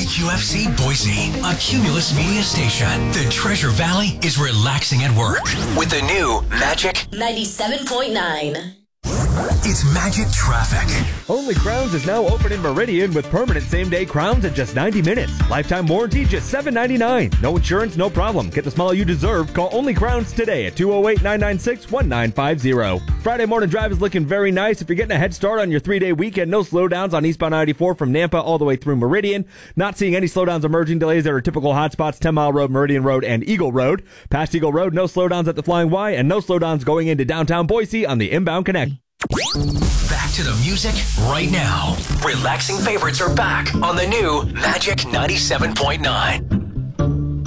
KQFC Boise, a Cumulus media station. The Treasure Valley is relaxing at work with the new Magic 97.9. It's Magic Traffic. Only Crowns is now open in Meridian with permanent same-day crowns in just 90 minutes. Lifetime warranty just $7.99. No insurance, no problem. Get the smile you deserve. Call Only Crowns today at 208-996-1950. Friday morning drive is looking very nice. If you're getting a head start on your 3-day weekend, no slowdowns on eastbound 94 from Nampa all the way through Meridian. Not seeing any slowdowns or merging delays that are typical hotspots, 10 Mile Road, Meridian Road, and Eagle Road. Past Eagle Road, no slowdowns at the Flying Y, and no slowdowns going into downtown Boise on the inbound connect. Back to the music right now. Relaxing favorites are back on the new Magic 97.9.